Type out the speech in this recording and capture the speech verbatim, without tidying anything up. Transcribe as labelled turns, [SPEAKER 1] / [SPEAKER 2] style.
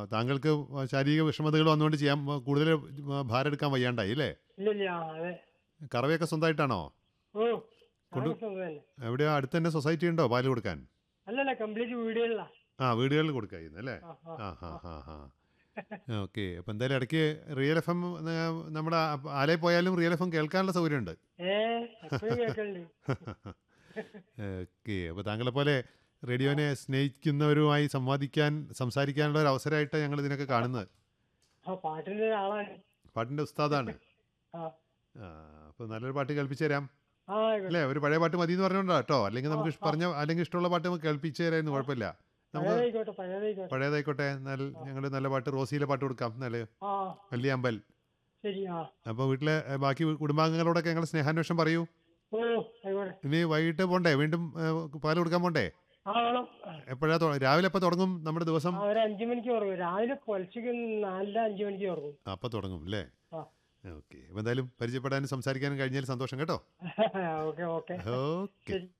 [SPEAKER 1] താങ്കൾക്ക് ശാരീരിക വിഷമതകൾ വന്നുകൊണ്ട് ചെയ്യാൻ കൂടുതൽ ഭാരം എടുക്കാൻ വയ്യാണ്ടായി അല്ലേ?
[SPEAKER 2] ഇല്ലില്ല, ആ, അതെ.
[SPEAKER 1] കറവയൊക്കെ സ്വന്തമായിട്ടാണോ?
[SPEAKER 2] ഓ,
[SPEAKER 1] കൊണ്ട്
[SPEAKER 2] അതൊക്കെ സ്വന്തം തന്നെ.
[SPEAKER 1] എവിടെയോ അടുത്ത് തന്നെ സൊസൈറ്റി ഉണ്ടോ പാല് കൊടുക്കാൻ?
[SPEAKER 2] അല്ലല്ല, കംപ്ലീറ്റ് വീടുകളിലാ.
[SPEAKER 1] ആ വീടുകളിൽ കൊടുക്കായിരുന്നു അല്ലേ?
[SPEAKER 2] ആ, ആ,
[SPEAKER 1] ആ ഹാ
[SPEAKER 2] ആ.
[SPEAKER 1] ഹാ ഹാ ഓക്കെ. അപ്പം എന്തായാലും ഇടയ്ക്ക് റിയൽ എഫ് എം നമ്മുടെ ആലയിൽ പോയാലും റിയൽ എഫ് എം കേൾക്കാനുള്ള സൗകര്യമുണ്ട്.
[SPEAKER 2] ഏ എപ്പോഴും കേൾക്കലുണ്ട്.
[SPEAKER 1] ഓക്കെ. അപ്പോൾ താങ്കളെ പോലെ റേഡിയോനെ സ്നേഹിക്കുന്നവരുമായി സംവാദിക്കാൻ സംസാരിക്കാനുള്ള ഒരു അവസരമായിട്ടാണ് ഞങ്ങൾ ഇതിനൊക്കെ കാണുന്നത്.
[SPEAKER 2] ആ, പാട്ടിന്റെ ഒരാളാണ്.
[SPEAKER 1] പാട്ടിൻ്റെ ഉസ്താദാണ്.
[SPEAKER 2] ആ,
[SPEAKER 1] അപ്പോൾ നല്ലൊരു പാട്ട് കേൾപ്പിച്ചു തരാം
[SPEAKER 2] ആ, ആയിക്കോട്ടെ.
[SPEAKER 1] അല്ലേ? ഒരു പഴയ പാട്ട് മതി എന്ന് പറഞ്ഞോണ്ടാ കേട്ടോ. അല്ലെങ്കിൽ നമുക്ക് ഇഷ്-
[SPEAKER 2] ആ, ആ.
[SPEAKER 1] പറഞ്ഞ അല്ലെങ്കിൽ ഇഷ്ടമുള്ള പാട്ട് നമുക്ക് കേൾപ്പിച്ചു തരായിരുന്നു, കുഴപ്പമില്ല. നമുക്ക്
[SPEAKER 2] പഴയതായിക്കോട്ടെ, പഴയതായിക്കോട്ടെ.
[SPEAKER 1] പഴയതായിക്കോട്ടെ. നല്ല ഞങ്ങൾ നല്ല പാട്ട് റോസിയിലെ പാട്ട് കൊടുക്കാം. നല്ല
[SPEAKER 2] ആ,
[SPEAKER 1] വലിയ അമ്പൽ.
[SPEAKER 2] ശരി. ആ,
[SPEAKER 1] അപ്പോൾ വീട്ടിലെ ഏ, ബാക്കി കുടുംബാംഗങ്ങളോടൊക്കെ ഞങ്ങൾ സ്നേഹാന്വേഷണം പറയൂ.
[SPEAKER 2] ഓ, ആയിക്കോട്ടെ.
[SPEAKER 1] ഇനി വൈകിട്ട് പോണ്ടേ? വീണ്ടും ഏ, പാല് കൊടുക്കാൻ പോണ്ടേ?
[SPEAKER 2] ആ, വേണം.
[SPEAKER 1] എപ്പോഴാ രാവിലെ എപ്പോൾ തുടങ്ങും നമ്മുടെ ദിവസം?
[SPEAKER 2] ആ, ഒരു അഞ്ചു മണിക്ക് ഉറങ്ങും. രാവിലെ പൊലച്ചക്ക് നാലര അഞ്ചു മണിക്ക് ഉറങ്ങും.
[SPEAKER 1] അപ്പം തുടങ്ങും അല്ലേ?
[SPEAKER 2] ആ.
[SPEAKER 1] ഓക്കെ. അപ്പോൾ എന്തായാലും പരിചയപ്പെടാനും സംസാരിക്കാനും കഴിഞ്ഞാൽ സന്തോഷം കേട്ടോ.
[SPEAKER 2] Okay, okay.
[SPEAKER 1] ഓക്കെ.
[SPEAKER 2] ശരി.